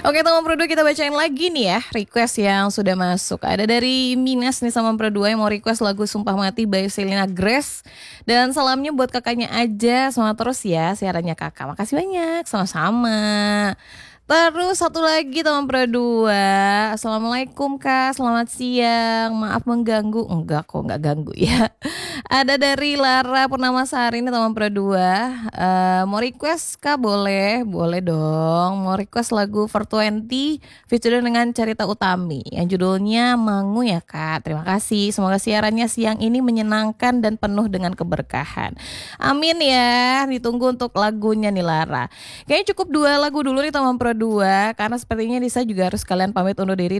Oke, teman Pro 2 kita bacain lagi nih ya request yang sudah masuk. Ada dari Minas nih sama Pro 2 yang mau request lagu Sumpah Mati by Selena Grace. Dan salamnya buat kakaknya aja. Semangat terus ya siarannya kakak. Makasih banyak, sama-sama. Terus satu lagi teman Pro 2. Assalamualaikum kak, selamat siang. Maaf mengganggu. Enggak kok, enggak ganggu ya. Ada dari Lara Purnamasari ini teman Pro 2. Mau request kak boleh? Boleh dong. Mau request lagu 420 featuring dengan Carita Utami yang judulnya Mangu ya kak. Terima kasih. Semoga siarannya siang ini menyenangkan dan penuh dengan keberkahan. Amin ya. Ditunggu untuk lagunya nih Lara. Kayaknya cukup 2 lagu dulu nih teman Pro 2 karena sepertinya Nisa juga harus kalian pamit undur diri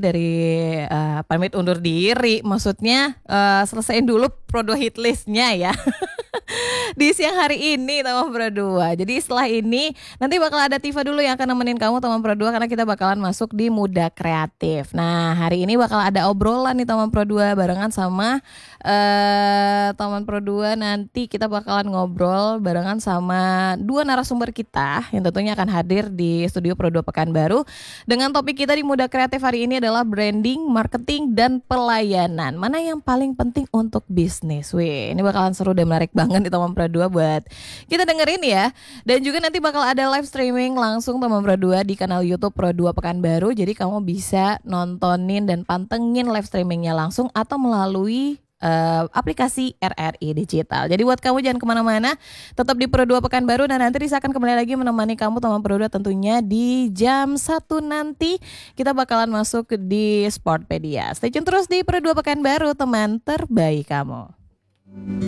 maksudnya selesaiin dulu Pro 2 hit listnya ya. Di siang hari ini teman Pro 2. Jadi setelah ini nanti bakal ada Tifa dulu yang akan nemenin kamu teman Pro 2 karena kita bakalan masuk di Muda Kreatif. Nah, hari ini bakal ada obrolan nih teman Pro 2 barengan sama teman Pro 2. Nanti kita bakalan ngobrol barengan sama 2 narasumber kita yang tentunya akan hadir di studio Pro 2 Pekanbaru dengan topik kita di Muda Kreatif hari ini adalah branding, marketing, dan pelayanan. Mana yang paling penting untuk bisnis? Wih, ini bakalan seru dan menarik banget di teman Pro 2 buat kita dengerin ya. Dan juga nanti bakal ada live streaming langsung teman Pro 2 di kanal YouTube Pro 2 Pekanbaru. Jadi kamu bisa nontonin dan pantengin live streamingnya langsung atau melalui aplikasi RRI Digital. Jadi buat kamu jangan kemana-mana, tetap di Pro 2 Pekanbaru dan nanti Risa akan kembali lagi menemani kamu teman Pro 2 tentunya di jam 1 nanti kita bakalan masuk di Sportpedia. Stay tune terus di Pro 2 Pekanbaru, teman terbaik kamu.